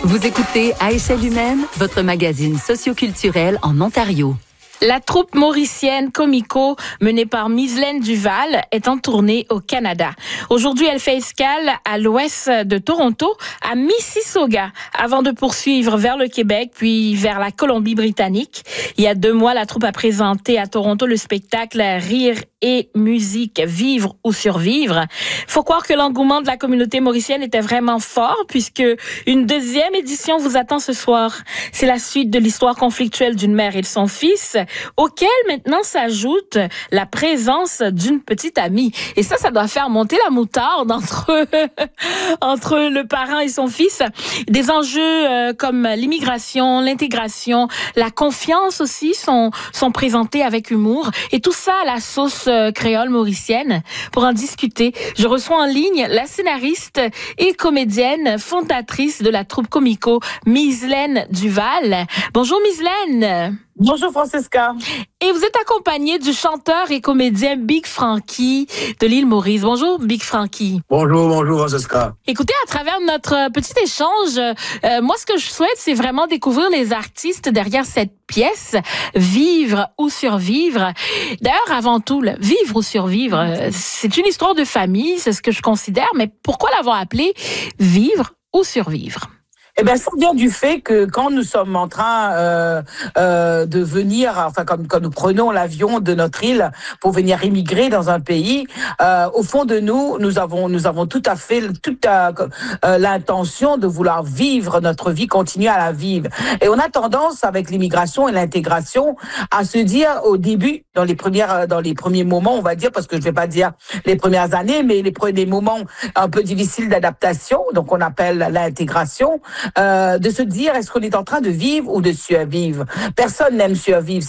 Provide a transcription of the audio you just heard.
Vous écoutez À échelle humaine, votre magazine socioculturel en Ontario. La troupe mauricienne Comico, menée par Mislaine Duval, est en tournée au Canada. Aujourd'hui, elle fait escale à l'ouest de Toronto, à Mississauga, avant de poursuivre vers le Québec, puis vers la Colombie-Britannique. Il y a 2 mois, la troupe a présenté à Toronto le spectacle Rire et musique, vivre ou survivre. Faut croire que l'engouement de la communauté mauricienne était vraiment fort, puisque une 2e édition vous attend ce soir. C'est la suite de l'histoire conflictuelle d'une mère et de son fils, auquel maintenant s'ajoute la présence d'une petite amie. Et ça doit faire monter la moutarde entre le parent et son fils. Des enjeux comme l'immigration, l'intégration, la confiance aussi sont présentés avec humour. Et tout ça à la sauce créole mauricienne. Pour en discuter, je reçois en ligne la scénariste et comédienne fondatrice de la troupe Comico, Mislaine Duval. Bonjour Mislaine. Bonjour Francesca. Et vous êtes accompagnée du chanteur et comédien Big Frankie de l'île Maurice. Bonjour Big Frankie. Bonjour Francesca. Écoutez, à travers notre petit échange, moi ce que je souhaite, c'est vraiment découvrir les artistes derrière cette pièce, Vivre ou survivre. D'ailleurs, avant tout, vivre ou survivre, c'est une histoire de famille, c'est ce que je considère, mais pourquoi l'avoir appelée Vivre ou survivre? Eh bien, ça vient du fait que quand nous sommes en train de venir, enfin quand nous prenons l'avion de notre île pour venir immigrer dans un pays, au fond de nous avons tout à fait l'intention de vouloir vivre notre vie, continuer à la vivre. Et on a tendance avec l'immigration et l'intégration à se dire au début, dans les premiers moments, on va dire, parce que je vais pas dire les premières années, mais les premiers moments un peu difficiles d'adaptation, donc on appelle l'intégration. De se dire, est-ce qu'on est en train de vivre ou de survivre? Personne n'aime survivre.